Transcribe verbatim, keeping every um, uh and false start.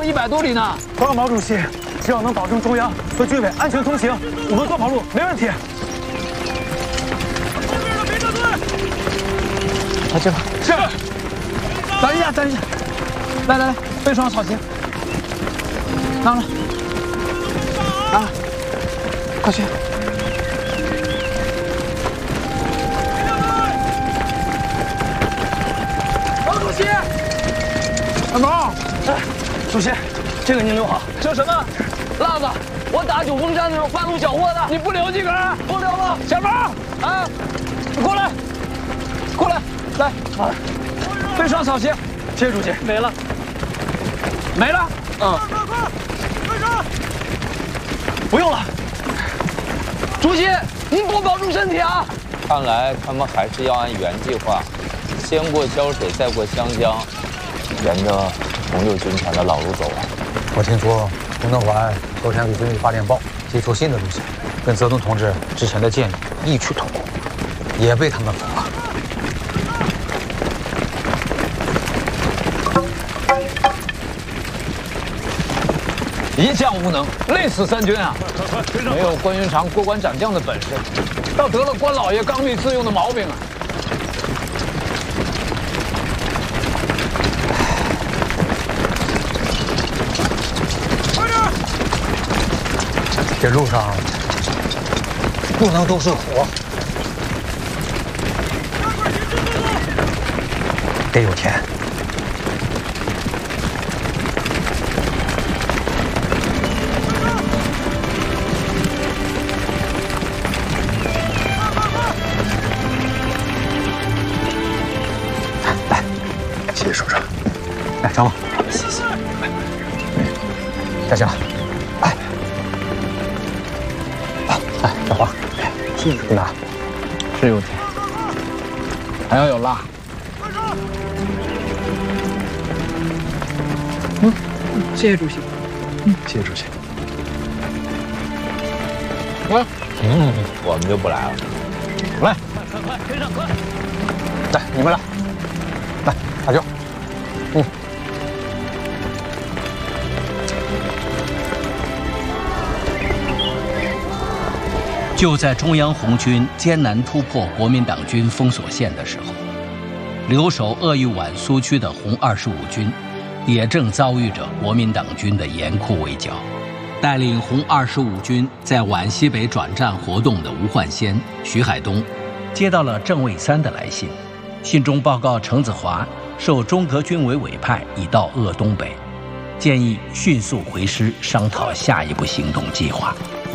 一百多里呢。 报告毛主席，只要能保证中央和军委安全通行，我们多跑路没问题。 快去吧。是。等一下，等一下。来来来，背双草鞋。拿来。拿来。快去。 主席，小毛，哎，主席，这个您留好。这什么？辣子，我打九峰山的时候半路缴获的，你不留几根？不留了。小毛，啊，你过来，过来，来，啊，背双草鞋。谢谢主席。没了，没了。嗯。快快快，快不用了。主席，您多保重身体啊。 看来他们还是要按原计划。 先过胶水，再过湘江，沿着红六军团的老路走啊！ 我听说洪德怀昨天给军委发电报，提出新的路线，跟泽东同志之前的建议异曲同工，也被他们否了。 一将无能，累死三军啊！没有关云长过关斩将的本事，倒得了关老爷刚愎自用的毛病啊！ 这路上不能都是火，得有田。来，谢谢首长。来，张望，谢谢。下去了。 哎，小黄，谢谢你拿， 是有甜，还要有辣。嗯，谢谢主席。嗯，谢谢主席。来， 嗯，我们就不来了。 来， 快快跟上，快！ 来，你们来，来，大舅，嗯。 就在中央红军艰难突破国民党军封锁线的时候，留守鄂豫皖苏区的红二十五军，也正遭遇着国民党军的严酷围剿。带领红二十五军在皖西北转战活动的吴焕先、徐海东，接到了郑卫三的来信，信中报告程子华受中革军委委派已到鄂东北，建议迅速回师商讨下一步行动计划。